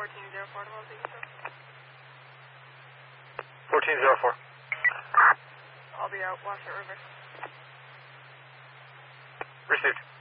1404 to Mosaic. 1404. I'll be out. Watch it, River. Received.